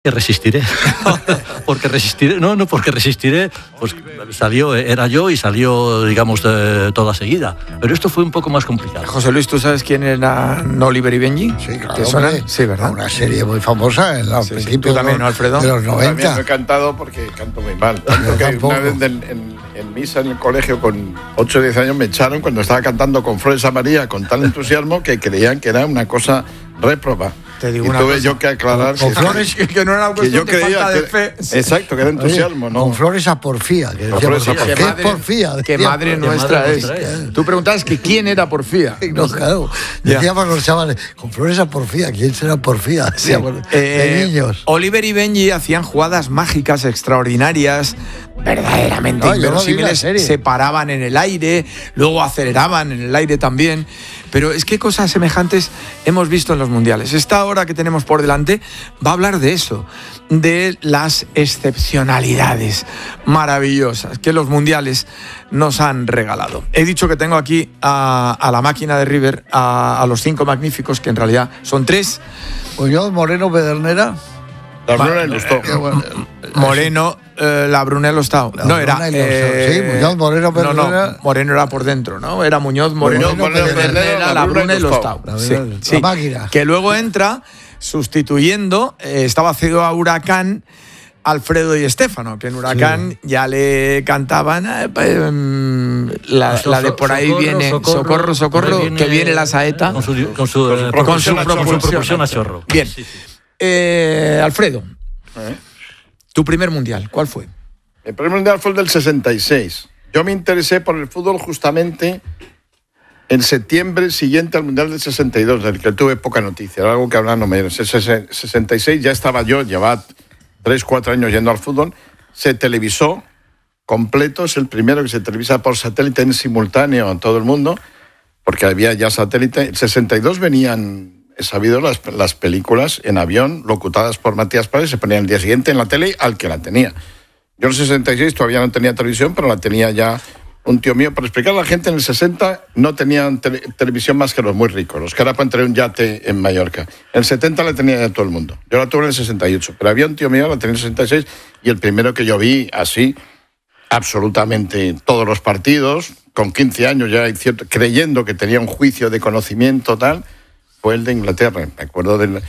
Resistiré, porque resistiré, pues era yo y salió, digamos, toda seguida. Pero esto fue un poco más complicado. José Luis, ¿tú sabes quién era Oliver y Benji? Sí, claro. ¿Te suena? Sí, ¿verdad? Una serie muy famosa en los principios también, ¿no, Alfredo? de los 90. También me he cantado porque canto muy mal. Tanto que una vez en misa en el colegio con 8 o 10 años me echaron cuando estaba cantando con Flores a María con tal entusiasmo que creían que era una cosa réproba. Te digo y una tuve cosa. yo que aclarar Con Flores, que no era una cuestión de falta de fe. Exacto, que era entusiasmo. Oye, ¿no? Con Flores a porfía. Que Flores a ¿qué porfía. es porfía? Que madre nuestra es. Tú preguntabas que quién era Porfía. No, claro. Decíamos los chavales, con Flores a porfía, ¿quién será porfía? Decíamos, de niños. Oliver y Benji hacían jugadas mágicas extraordinarias, verdaderamente inverosímiles. Se paraban en el aire, luego aceleraban en el aire también. Pero es que cosas semejantes hemos visto en los mundiales. Esta hora que tenemos por delante va a hablar de eso, de las excepcionalidades maravillosas que los mundiales nos han regalado. He dicho que tengo aquí a la máquina de River, a los 5 magníficos, que en realidad son 3. Muñoz, Moreno, Pedernera. La Bruna y Lustó. Moreno, la Brunello Lostao. No, era. Sí, Muñoz, Moreno, Pedernera. No, Moreno era por dentro, ¿no? Era Muñoz, Moreno, Pedernera, la Bruna y Lostao. La máquina. Que luego entra sustituyendo, estaba cedido a Huracán, Alfredo y Estéfano, que en Huracán ya le cantaban la de por ahí socorro, viene socorro, viene, que viene la saeta con su propulsión a chorro. Bien. Alfredo, tu primer mundial, ¿cuál fue? El primer mundial fue el del 66. Yo me interesé por el fútbol justamente en septiembre siguiente al mundial del 62, del que tuve poca noticia, era algo que hablaban no me dieron. En el 66 ya estaba yo, llevaba 3-4 años yendo al fútbol, se televisó completo, es el primero que se televisa por satélite en simultáneo a todo el mundo, porque había ya satélite. En el 62 venían, he sabido, las películas en avión, locutadas por Matías Paredes, se ponían el día siguiente en la tele al que la tenía. Yo en el 66 todavía no tenía televisión, pero la tenía ya un tío mío. Para explicar a la gente, en el 60 no tenían televisión más que los muy ricos, los que ahora pueden tener un yate en Mallorca. En el 70 la tenía ya todo el mundo. Yo la tuve en el 68, pero había un tío mío, la tenía en el 66, y el primero que yo vi así, absolutamente todos los partidos, con 15 años ya, creyendo que tenía un juicio de conocimiento tal, fue el de Inglaterra. Me acuerdo de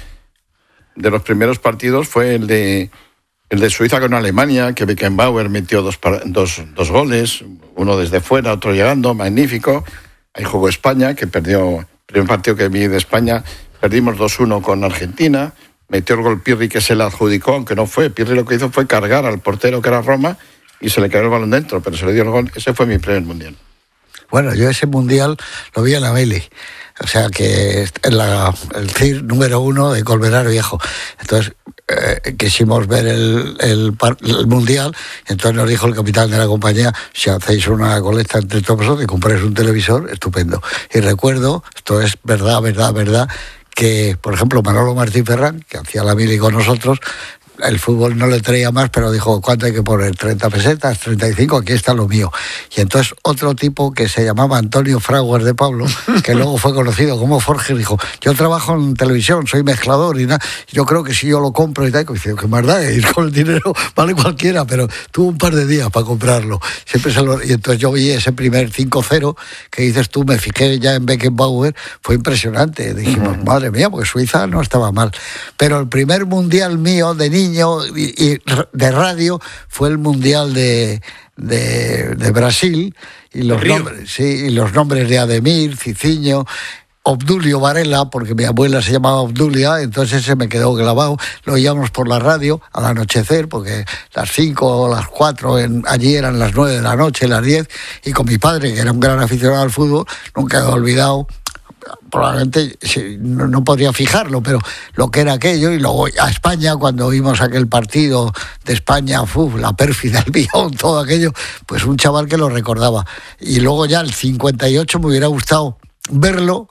los primeros partidos, fue el de Suiza con Alemania, que Beckenbauer metió dos goles, uno desde fuera, otro llegando, magnífico. Ahí jugó España, que perdió el primer partido que vi de España, perdimos 2-1 con Argentina, metió el gol Pirri, que se le adjudicó, aunque no fue. Pirri lo que hizo fue cargar al portero, que era Roma, y se le cayó el balón dentro, pero se le dio el gol. Ese fue mi primer mundial. Bueno, yo ese mundial lo vi en la Meli. O sea que el CIR número 1 de Colmenar Viejo. Entonces quisimos ver el mundial, entonces nos dijo el capitán de la compañía: si hacéis una colecta entre todos vosotros y compráis un televisor, estupendo. Y recuerdo, esto es verdad, que por ejemplo Manolo Martín Ferrán, que hacía la mili con nosotros, el fútbol no le traía más, pero dijo: ¿cuánto hay que poner? 30 pesetas, 35, aquí está lo mío. Y entonces otro tipo que se llamaba Antonio Fraguas de Pablo, que luego fue conocido como Forge, dijo: yo trabajo en televisión, soy mezclador y nada, yo creo que si yo lo compro y tal, y dice: que más da, ir con el dinero vale cualquiera, pero tuvo un par de días para comprarlo. Y entonces yo vi ese primer 5-0 que dices tú, me fijé ya en Beckenbauer, fue impresionante. Dijimos, madre mía, porque Suiza no estaba mal. Pero el primer mundial mío de niño y de radio fue el mundial de Brasil, y los nombres de Ademir, Cicinho, Obdulio Varela, porque mi abuela se llamaba Obdulia, entonces se me quedó grabado. Lo oíamos por la radio al anochecer, porque las 5 o las 4 allí eran las 9 de la noche, las 10, y con mi padre, que era un gran aficionado al fútbol, nunca he olvidado. Probablemente no podría fijarlo, pero lo que era aquello. Y luego a España, cuando vimos aquel partido de España, la pérfida, el Billón, todo aquello, pues un chaval que lo recordaba. Y luego ya el 58 me hubiera gustado verlo,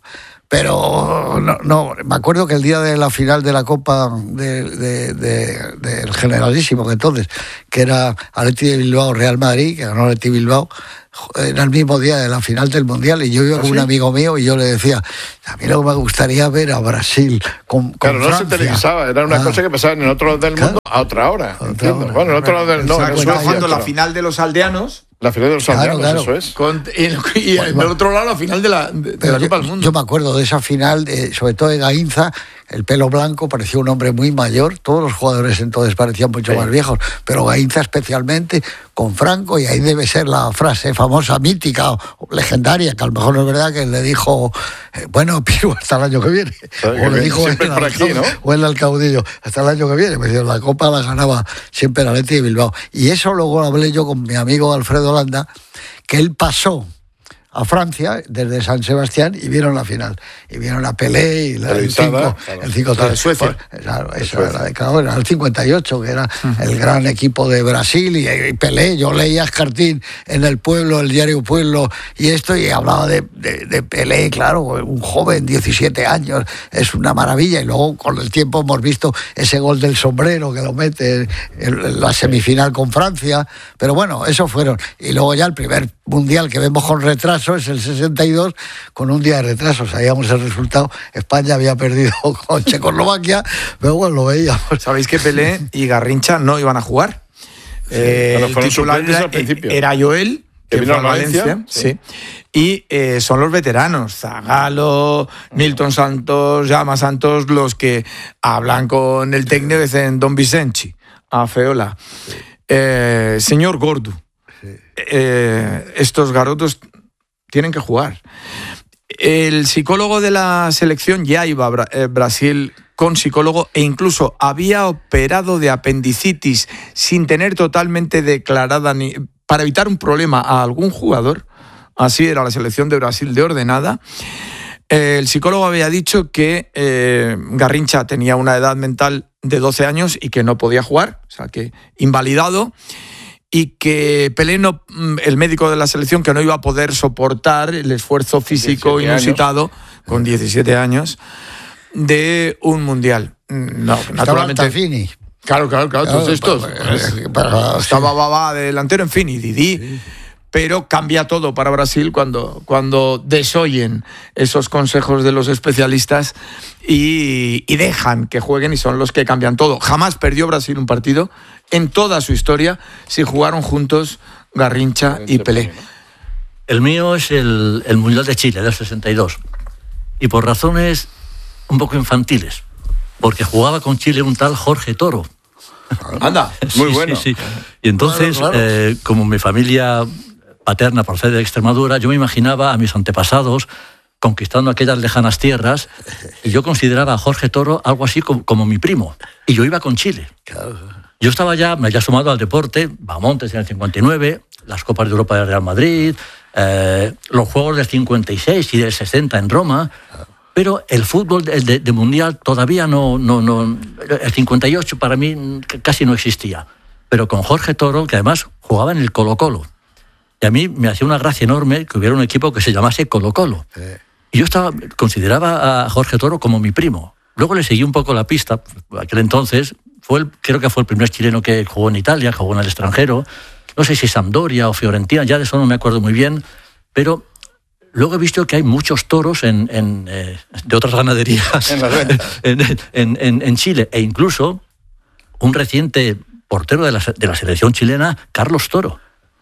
Pero no, me acuerdo que el día de la final de la Copa del Generalísimo, que entonces, que era Athletic de Bilbao, Real Madrid, que ganó Athletic Bilbao, era el mismo día de la final del Mundial, y yo iba con un amigo mío y yo le decía, a mí lo que me gustaría ver a Brasil con claro, no Francia. Se televisaba, era una cosa que pasaba en el otro lado del mundo a otra hora. Entiendo. Bueno, en el otro lado del mundo. Estaba jugando la final de los aldeanos. La final de los aldeanos, eso es. Y en el otro lado la final de la Copa del Mundo. Yo me acuerdo de esa final, sobre todo de Gainza, el pelo blanco, parecía un hombre muy mayor, todos los jugadores entonces parecían mucho más viejos, pero Gainza especialmente, con Franco, y ahí debe ser la frase famosa, mítica, legendaria, que a lo mejor no es verdad, que le dijo, bueno, Piru, hasta el año que viene. O le dijo él al caudillo, hasta el año que viene. Me dijo, la Copa la ganaba siempre el Athletic de Bilbao. Y eso luego lo hablé yo con mi amigo Alfredo Landa, que él pasó a Francia desde San Sebastián y vieron la final. Y vieron a Pelé y el 5-3 de Suecia. Claro, eso era era el 58, que era el gran equipo de Brasil, y Pelé. Yo leía Escartín en El Pueblo, el diario Pueblo, y hablaba de Pelé, claro, un joven, 17 años, es una maravilla. Y luego con el tiempo hemos visto ese gol del sombrero que lo mete en la semifinal con Francia. Pero bueno, eso fueron. Y luego ya el primer mundial que vemos con retraso es el 62, con un día de retraso. Sabíamos el resultado. España había perdido con Checoslovaquia, pero bueno, lo veíamos. ¿Sabéis que Pelé y Garrincha no iban a jugar? El titular era Joel, que vino a Valencia. Sí. Y son los veteranos, Zagallo, Nilton Santos, Jaume Santos, los que hablan con el técnico y dicen Don Vicente, a Feola. Señor Gordo, estos garotos tienen que jugar. El psicólogo de la selección ya iba a Brasil con psicólogo, e incluso había operado de apendicitis sin tener totalmente declarada, para evitar un problema a algún jugador. Así era la selección de Brasil de ordenada. El psicólogo había dicho que Garrincha tenía una edad mental de 12 años y que no podía jugar, o sea que invalidado. Y que Pelé, el médico de la selección, que no iba a poder soportar el esfuerzo físico inusitado, con 17 años, de un mundial. No, naturalmente. Fini. Claro, todos estos. Estaba Babá de delantero, en fin, y Didi. Sí. Pero cambia todo para Brasil cuando desoyen esos consejos de los especialistas y dejan que jueguen, y son los que cambian todo. Jamás perdió Brasil un partido en toda su historia si jugaron juntos Garrincha y Pelé. El mío es el Mundial de Chile del 62, y por razones un poco infantiles, porque jugaba con Chile un tal Jorge Toro. Anda, muy bueno. Sí. Y entonces, claro. Como mi familia paterna procede de Extremadura, yo me imaginaba a mis antepasados conquistando aquellas lejanas tierras, y yo consideraba a Jorge Toro algo así como mi primo, y yo iba con Chile. Claro. Yo me había sumado al deporte, Bahamontes en el 59, las Copas de Europa del Real Madrid, los Juegos del 56 y del 60 en Roma, pero el fútbol de mundial todavía no, el 58 para mí casi no existía. Pero con Jorge Toro, que además jugaba en el Colo-Colo, y a mí me hacía una gracia enorme que hubiera un equipo que se llamase Colo-Colo. Y yo consideraba a Jorge Toro como mi primo. Luego le seguí un poco la pista. Aquel entonces creo que fue el primer chileno que jugó en Italia, jugó en el extranjero. No sé si Sampdoria o Fiorentina, ya de eso no me acuerdo muy bien. Pero luego he visto que hay muchos toros de otras ganaderías en Chile. E incluso un reciente portero de la selección chilena, Carlos Toro,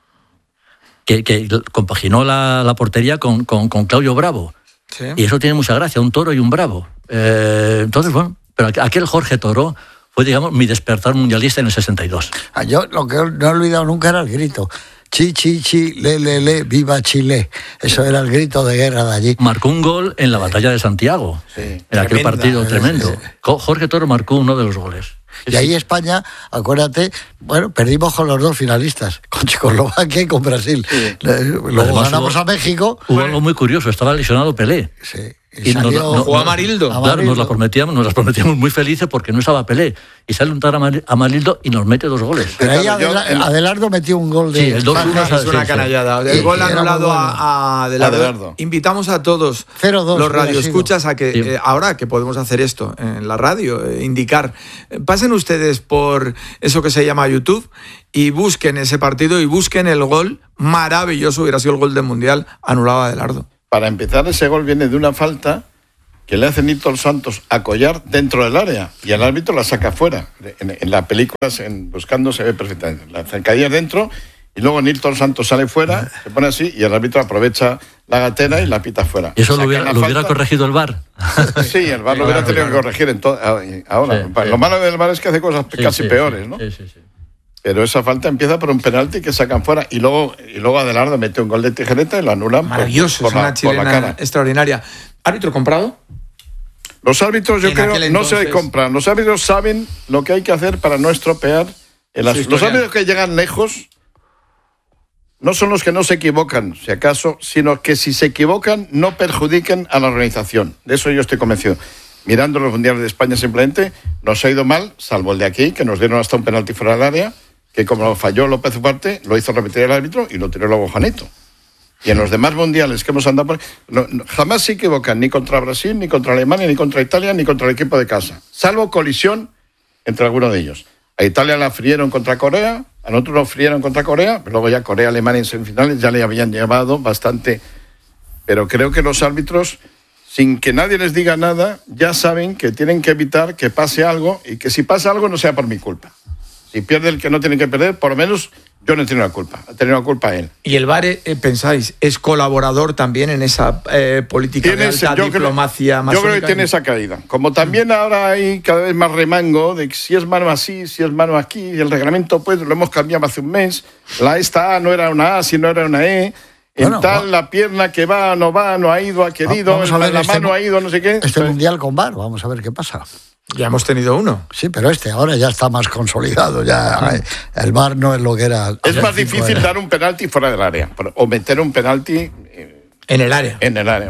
que compaginó la portería con Claudio Bravo. Sí. Y eso tiene mucha gracia, un toro y un bravo. Entonces, bueno, pero aquel Jorge Toro fue, digamos, mi despertar mundialista en el 62. Yo lo que no he olvidado nunca era el grito. Chi, chi, chi, le, viva Chile. Eso era el grito de guerra de allí. Marcó un gol en la batalla de Santiago, en aquel partido tremendo. Jorge Toro marcó uno de los goles. Y ahí España, acuérdate, bueno, perdimos con los dos finalistas, con Checoslovaquia y con Brasil. Sí. Luego además ganamos a México. Hubo algo muy curioso, estaba lesionado Pelé. Sí. Y jugó Amarildo. Claro, nos las prometíamos muy felices porque no estaba Pelé. Y sale un tal Amarildo y nos mete 2 goles. Pero ahí Adelardo metió un gol de... Sí, el 2-1 es una canallada. El gol anulado a Adelardo. Invitamos a todos 0-2, los radioescuchas a que ahora que podemos hacer esto en la radio, indicar, pasen ustedes por eso que se llama YouTube y busquen ese partido y busquen el gol maravilloso, hubiera sido el gol del Mundial anulado a Adelardo. Para empezar, ese gol viene de una falta que le hace Nilton Santos a Collar dentro del área y el árbitro la saca fuera. En la película, Buscando, se ve perfectamente. La zancadilla dentro y luego Nilton Santos sale fuera, se pone así y el árbitro aprovecha la gatera y la pita fuera. ¿Y eso lo hubiera corregido el VAR? Sí, el VAR lo hubiera tenido que corregir ahora. Sí. Lo malo del VAR es que hace cosas casi peores, ¿no? Sí. Pero esa falta empieza por un penalti que sacan fuera y luego Adelardo mete un gol de tijereta y lo anulan. Maravilloso, es una chilena extraordinaria. ¿Árbitro comprado? Los árbitros, yo creo, no se compran. Los árbitros saben lo que hay que hacer para no estropear el asunto. Los árbitros que llegan lejos no son los que no se equivocan, si acaso, sino que si se equivocan no perjudiquen a la organización. De eso yo estoy convencido. Mirando los mundiales de España simplemente, nos ha ido mal, salvo el de aquí, que nos dieron hasta un penalti fuera del área, que como lo falló López Ugarte, lo hizo repetir el árbitro y lo tiró luego Juanito. Y en los demás mundiales que hemos andado por... jamás se equivocan ni contra Brasil, ni contra Alemania, ni contra Italia, ni contra el equipo de casa. Salvo colisión entre algunos de ellos. A Italia la frieron contra Corea, a nosotros nos frieron contra Corea, pero luego ya Corea-Alemania en semifinales ya le habían llevado bastante. Pero creo que los árbitros, sin que nadie les diga nada, ya saben que tienen que evitar que pase algo y que si pasa algo no sea por mi culpa. Si pierde el que no tiene que perder, por lo menos yo no he tenido la culpa. Ha tenido la culpa él. ¿Y el VAR, pensáis, es colaborador también en esa política de alta diplomacia masónica? Yo creo que tiene esa caída. Como también ahora hay cada vez más remango de que si es mano así, si es mano aquí, y el reglamento pues lo hemos cambiado hace un mes. Esta A no era una A, sino era una E. La pierna que va, no ha ido, ha querido, la mano ha ido, no sé qué. Este mundial con VAR, vamos a ver qué pasa. Ya hemos tenido uno. Sí, pero ahora ya está más consolidado. Ya el VAR no es lo que era. Es más difícil dar un penalti fuera del área o meter un penalti en el área.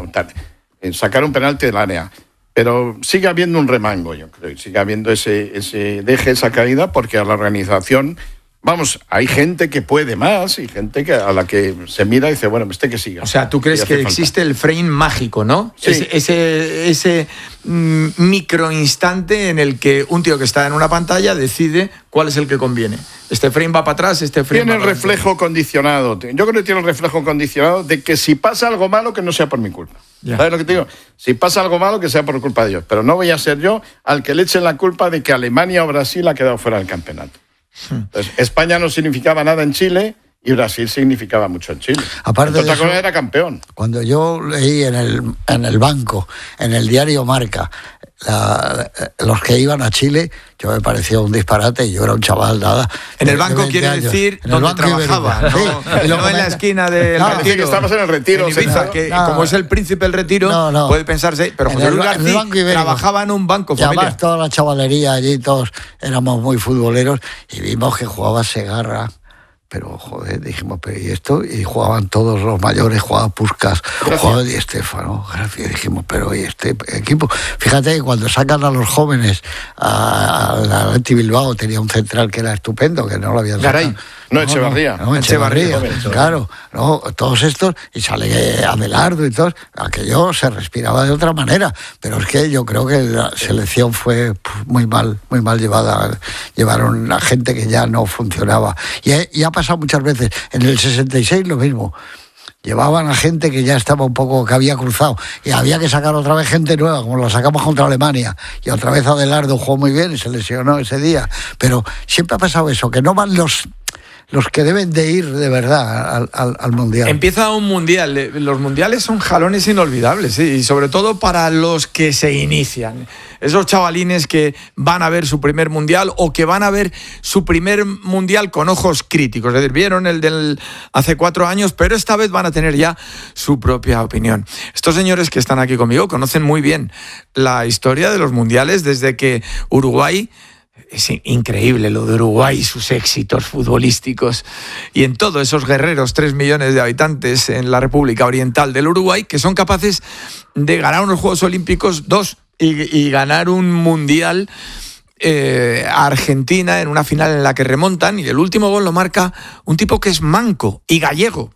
Sacar un penalti del área. Pero sigue habiendo un remango, yo creo. Sigue habiendo esa caída, porque a la organización... Vamos, hay gente que puede más y gente a la que se mira y dice, bueno, que siga. O sea, ¿tú crees que existe el frame mágico, no? Sí. Ese microinstante en el que un tío que está en una pantalla decide cuál es el que conviene. Este frame va para atrás, este frame tiene va para el reflejo condicionado. Yo creo que tiene el reflejo condicionado de que si pasa algo malo, que no sea por mi culpa. Ya. ¿Sabes lo que te digo? Si pasa algo malo, que sea por culpa de ellos. Pero no voy a ser yo al que le echen la culpa de que Alemania o Brasil ha quedado fuera del campeonato. Entonces, España no significaba nada en Chile y Brasil significaba mucho en Chile. Aparte de eso, era campeón. Cuando yo leí en el banco, en el diario Marca, los que iban a Chile, yo me pareció un disparate y yo era un chaval nada. En el banco quiere decir donde trabajaba, no en la esquina del Retiro. Que estabas en el Retiro. En Ibiza, como es el príncipe del Retiro, puede pensarse, pero José Luis García trabajaba en un banco familiar. Y además toda la chavalería allí, todos éramos muy futboleros y vimos que jugaba Segarra. Pero, joder, dijimos, pero ¿y esto? Y jugaban todos los mayores, jugaba Puskás, jugaba Di Stéfano, Gracia. Dijimos, pero ¿y este equipo? Fíjate que cuando sacan a los jóvenes al Athletic Bilbao, tenía un central que era estupendo, que no lo habían sacado. Garay. No, Echevarría. Echevarría, claro. No, todos estos, y sale Adelardo y todos, aquello se respiraba de otra manera. Pero es que yo creo que la selección fue muy mal llevada. Llevaron a gente que ya no funcionaba. Y ha pasado muchas veces. En el 66 lo mismo. Llevaban a gente que ya estaba un poco, que había cruzado, y había que sacar otra vez gente nueva, como la sacamos contra Alemania, y otra vez Adelardo jugó muy bien y se lesionó ese día. Pero siempre ha pasado eso, que no van los que deben de ir de verdad al Mundial. Empieza un Mundial. Los Mundiales son jalones inolvidables, ¿sí? Y sobre todo para los que se inician. Esos chavalines que van a ver su primer Mundial o que van a ver su primer Mundial con ojos críticos. Es decir, vieron el del hace 4 años, pero esta vez van a tener ya su propia opinión. Estos señores que están aquí conmigo conocen muy bien la historia de los Mundiales desde que Uruguay es increíble lo de Uruguay y sus éxitos futbolísticos. Y en todos esos guerreros, 3 millones de habitantes en la República Oriental del Uruguay, que son capaces de ganar unos Juegos Olímpicos, 2, y ganar un Mundial a Argentina en una final en la que remontan, y el último gol lo marca un tipo que es manco y gallego,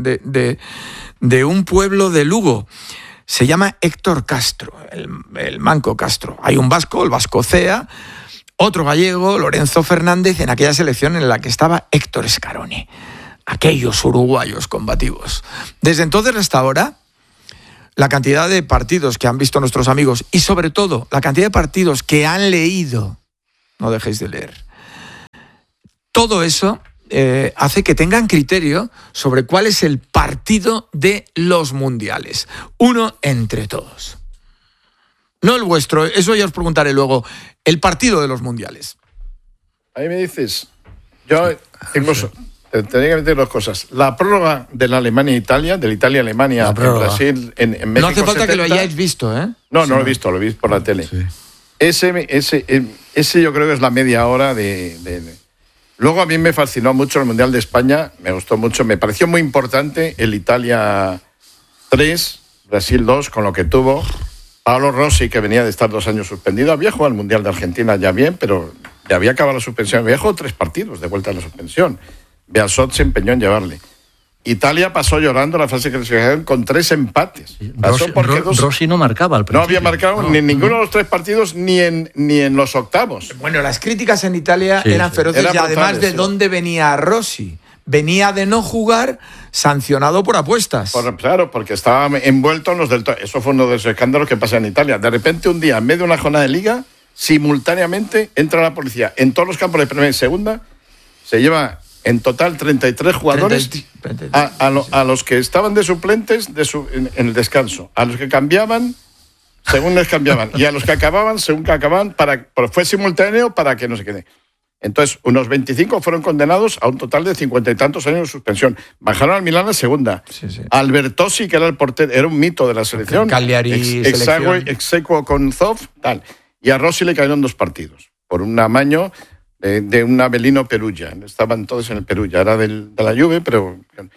de un pueblo de Lugo. Se llama Héctor Castro, el manco Castro. Hay un vasco, el vasco Cea, otro gallego, Lorenzo Fernández, en aquella selección en la que estaba Héctor Scaroni. Aquellos uruguayos combativos. Desde entonces hasta ahora, la cantidad de partidos que han visto nuestros amigos y sobre todo la cantidad de partidos que han leído, no dejéis de leer, todo eso hace que tengan criterio sobre cuál es el partido de los mundiales. Uno entre todos. No el vuestro, eso ya os preguntaré luego. El partido de los mundiales. Ahí me dices, yo tengo... Tenía que meter 2 cosas. La prórroga de la Alemania-Italia, de la Italia-Alemania en Brasil, en México. No hace falta 70. Que lo hayáis visto, ¿eh? No, no lo he visto por la tele. Sí. Ese yo creo que es la media hora de... Luego a mí me fascinó mucho el Mundial de España, me gustó mucho, me pareció muy importante el Italia 3, Brasil 2, con lo que tuvo. Paolo Rossi, que venía de estar 2 años suspendido, había jugado al Mundial de Argentina ya bien, pero ya había acabado la suspensión, había jugado 3 partidos de vuelta a la suspensión. Bearzot se empeñó en llevarle. Italia pasó llorando la fase de clasificación con 3 empates. Rossi no marcaba al principio. No había marcado ni en ninguno de los 3 partidos ni en los octavos. Bueno, las críticas en Italia eran feroces y además de dónde venía Rossi. Venía de no jugar sancionado por apuestas. Claro, porque estaba envuelto en los del... Eso fue uno de los escándalos que pasa en Italia. De repente un día, en medio de una jornada de liga, simultáneamente entra la policía en todos los campos de primera y segunda, se lleva... En total, 33 jugadores a los que estaban de suplentes en el descanso, a los que cambiaban según les cambiaban y a los que acababan según que acababan, fue simultáneo para que no se quede. Entonces, unos 25 fueron condenados a un total de 50 y tantos años de suspensión. Bajaron al Milán a segunda. Sí. Albertosi, que era el portero, era un mito de la selección. Cagliari, exequo con Zoff, tal. Y a Rossi le cayeron 2 partidos por un amaño de un Avelino Perugia. Estaban todos en el Perugia, era de la Juve, pero...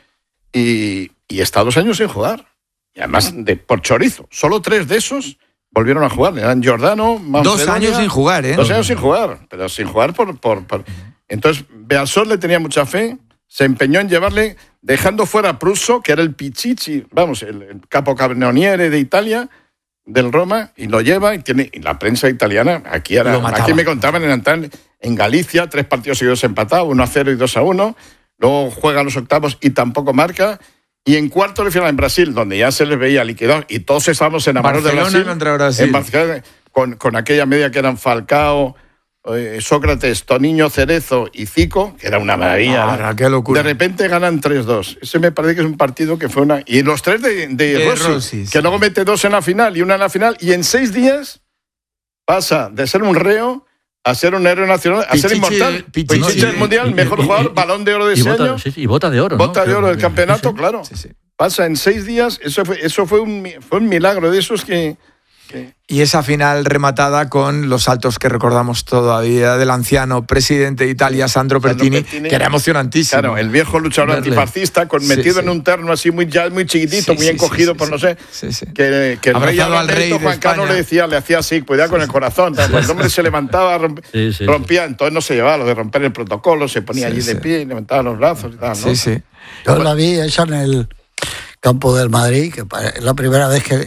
Y está 2 años sin jugar. Y además por chorizo. Solo 3 de esos volvieron a jugar. Eran Giordano, Manfredonia. 2 años sin jugar, ¿eh? 2 años sin jugar, pero sin jugar por... Entonces, Bearzot le tenía mucha fe, se empeñó en llevarle, dejando fuera a Prusso, que era el Pichichi, vamos, el capocannoniere de Italia, del Roma, y lo lleva, y la prensa italiana, aquí me contaban en Galicia, 3 partidos seguidos empatados, 1-0 y 2-1, luego juegan los octavos y tampoco marca, y en cuartos de final en Brasil, donde ya se les veía liquidado, y todos estábamos enamorados de Brasil, en Barcelona, con aquella media que eran Falcao, Sócrates, Toniño, Cerezo y Zico, que era una maravilla. Qué locura. De repente ganan 3-2. Ese me parece que es un partido que fue una... Y los 3 de Rossi, que luego mete 2 en la final y 1 en la final, y en 6 días pasa de ser un reo a ser un héroe nacional, a ser inmortal. Pichichi del Mundial, mejor jugador, Balón de Oro de ese año. Y bota de oro. Bota de oro del campeonato, claro. Sí. Pasa en 6 días, eso fue un milagro de esos que... Y esa final rematada con los saltos que recordamos todavía del anciano presidente de Italia, Sandro Pertini, que era emocionantísimo. Claro, el viejo luchador antifascista, metido en un terno así muy chiquitito, muy encogido, por no sé. Que el rey Juan Carlos le hacía así, cuidado con el corazón. Cuando el hombre se levantaba, rompía, entonces no se llevaba lo de romper el protocolo, se ponía allí de pie y levantaba los brazos y tal, ¿no? Yo la vi esa en el campo del Madrid, que es la primera vez que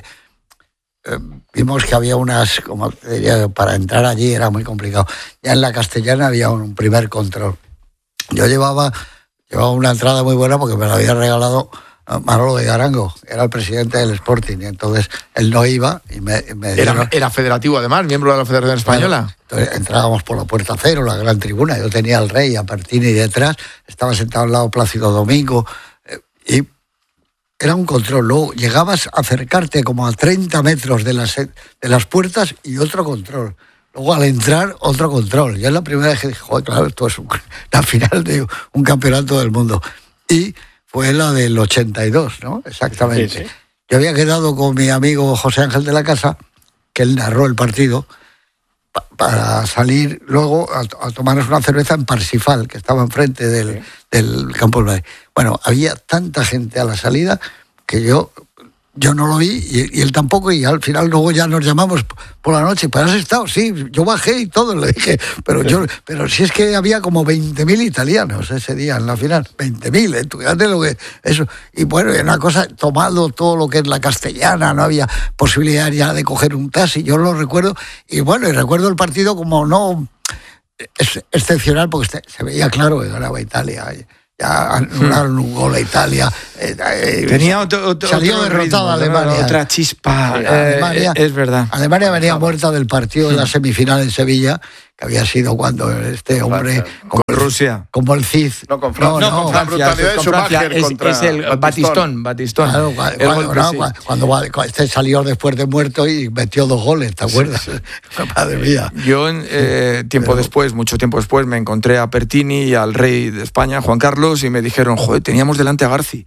vimos que había unas, como diría, para entrar allí era muy complicado. Ya en la Castellana había un primer control. Yo llevaba una entrada muy buena porque me la había regalado Manolo de Garango, era el presidente del Sporting, y entonces él no iba y me dieron... Era federativo además, miembro de la Federación Española. Bueno, entonces entrábamos por la puerta cero, la gran tribuna, yo tenía al rey, a Pertini detrás, estaba sentado al lado Plácido Domingo, y era un control. Luego llegabas a acercarte como a 30 metros de las puertas y otro control. Luego al entrar, otro control. Ya es la primera vez que dije, joder, claro, esto es la final de un campeonato del mundo. Y fue la del 82, ¿no? Exactamente. Sí. Yo había quedado con mi amigo José Ángel de la Casa, que él narró el partido, para salir luego a tomarnos una cerveza en Parsifal, que estaba enfrente del campo del Madrid. Bueno, había tanta gente a la salida que yo no lo vi y él tampoco, y al final luego ya nos llamamos por la noche. ¿Pero has estado? Sí, yo bajé y todo, le dije, pero si es que había como 20.000 italianos ese día en la final, 20.000, fíjate lo que eso. Y bueno, era una cosa, tomado todo lo que es la Castellana, no había posibilidad ya de coger un taxi, yo lo recuerdo, y bueno, y recuerdo el partido como no excepcional, porque se veía claro que ganaba Italia. Ya anularon un gol a Italia. Tenía salió derrotada Alemania. Otra chispa. Alemania, es verdad. Alemania venía muerta del partido de la semifinal en Sevilla, que había sido cuando este hombre con Rusia, como el Cid, con Francia, con Francia, es el Batistón. Claro, cuando este salió después de muerto y metió 2 goles, ¿te acuerdas? Sí. Madre mía. Yo mucho tiempo después, me encontré a Pertini y al rey de España, Juan Carlos, y me dijeron, joder, teníamos delante a Garci.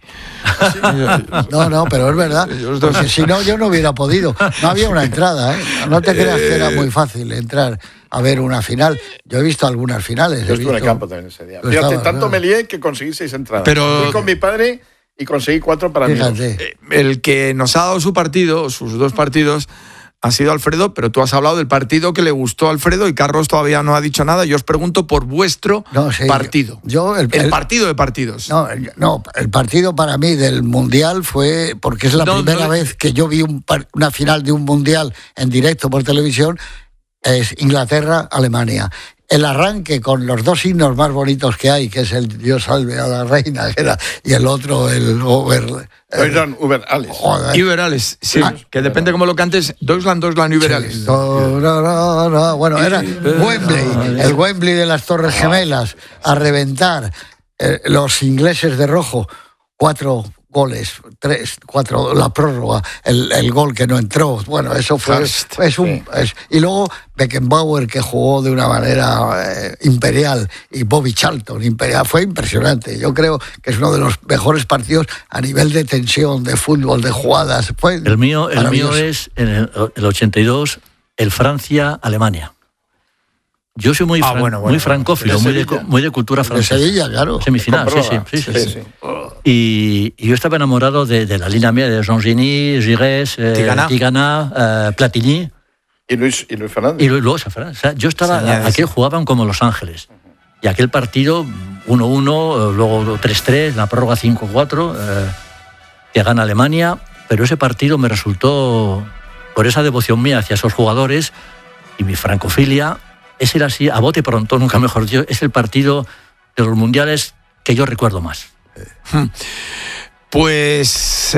No, pero es verdad, porque si no, yo no hubiera podido. No había una entrada, ¿eh? No te creas que era muy fácil entrar a ver una final. Yo he visto algunas finales. Yo estuve en el campo también ese día. Fíjate, tanto me lié que conseguí 6 entradas. Pero fui con mi padre y conseguí 4 para mí. El que nos ha dado sus 2 partidos, ha sido Alfredo, pero tú has hablado del partido que le gustó a Alfredo y Carlos todavía no ha dicho nada. Yo os pregunto por vuestro partido. El partido de partidos. No, el partido para mí del Mundial fue, porque es la primera vez que yo vi una final de un Mundial en directo por televisión, es Inglaterra-Alemania. El arranque con los 2 himnos más bonitos que hay, que es el Dios salve a la reina, y el otro, el Über alles. Über alles, sí, que depende cómo lo cantes, Deutschland, Über alles. Bueno, era Wembley, el Wembley de las Torres Gemelas, a reventar. Los ingleses de rojo, 4 goles, 4, la prórroga, el gol que no entró. Bueno, eso fue y luego Beckenbauer, que jugó de una manera imperial, y Bobby Charlton, imperial. Fue impresionante. Yo creo que es uno de los mejores partidos a nivel de tensión, de fútbol, de jugadas. El mío es en el 82, el Francia-Alemania. Yo soy muy francófilo, muy de cultura francesa. De Sevilla, claro. Semifinal, sí. Y yo estaba enamorado de la línea media de Jean Geny, Giresse, Tigana, Platini. Y Luis Fernández. Y Luis Fernández. O sea, yo estaba... Aquí jugaban como Los Ángeles. Y aquel partido, 1-1, luego 3-3, la prórroga 5-4, que gana Alemania. Pero ese partido me resultó, por esa devoción mía hacia esos jugadores y mi francofilia, ese era así, a bote pronto, nunca mejor dicho, es el partido de los mundiales que yo recuerdo más. Pues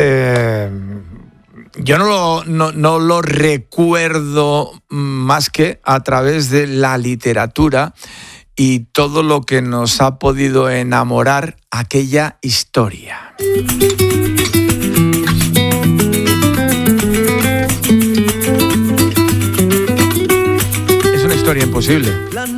yo no lo recuerdo más que a través de la literatura y todo lo que nos ha podido enamorar aquella historia. Es una historia imposible.